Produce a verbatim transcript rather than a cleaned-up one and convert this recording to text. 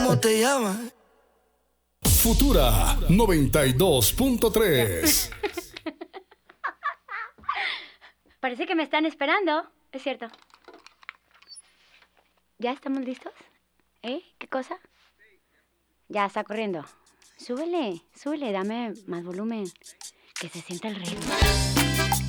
¿Cómo te llamas? Futura noventa y dos punto tres. Parece que me están esperando. Es cierto. ¿Ya estamos listos? ¿Eh? ¿Qué cosa? Ya está corriendo. Súbele, súbele, dame más volumen. Que se sienta el ritmo.